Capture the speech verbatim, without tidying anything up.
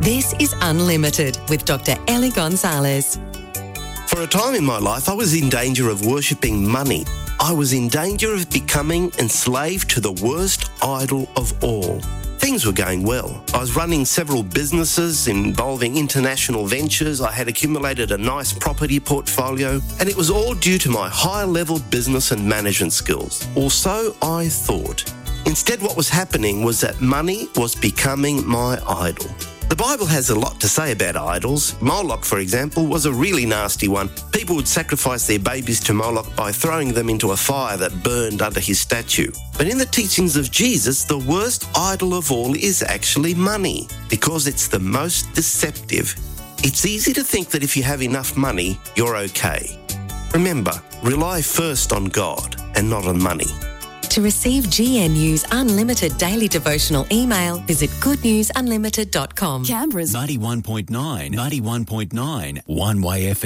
This is Unlimited with Doctor Ellie Gonzalez. For a time in my life, I was in danger of worshipping money. I was in danger of becoming enslaved to the worst idol of all. Things were going well. I was running several businesses involving international ventures. I had accumulated a nice property portfolio, and it was all due to my high-level business and management skills. Or so I thought. Instead, what was happening was that money was becoming my idol. The Bible has a lot to say about idols. Moloch, for example, was a really nasty one. People would sacrifice their babies to Moloch by throwing them into a fire that burned under his statue. But in the teachings of Jesus, the worst idol of all is actually money, because it's the most deceptive. It's easy to think that if you have enough money, you're okay. Remember, rely first on God and not on money. To receive G N U's unlimited daily devotional email, visit good news unlimited dot com. Canberra's ninety-one point nine, ninety-one point nine, One Way F M.